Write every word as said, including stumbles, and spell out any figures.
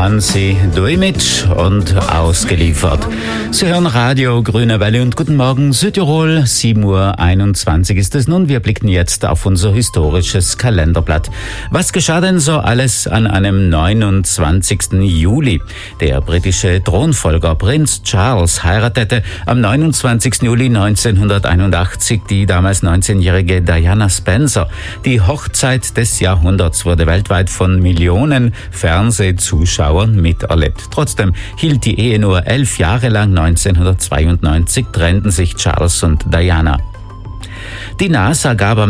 Hansi Duimic und Ausgeliefert. Sie hören Radio Grüne Welle und guten Morgen Südtirol. sieben Uhr einundzwanzig ist es nun. Wir blicken jetzt auf unser historisches Kalenderblatt. Was geschah denn so alles an einem neunundzwanzigsten Juli? Der britische Thronfolger Prinz Charles heiratete am neunundzwanzigsten Juli neunzehnhunderteinundachtzig die damals neunzehnjährige Diana Spencer. Die Hochzeit des Jahrhunderts wurde weltweit von Millionen Fernsehzuschauern miterlebt. Trotzdem hielt die Ehe nur elf Jahre lang. neunzehnhundertzweiundneunzig trennten sich Charles und Diana. Die NASA gab am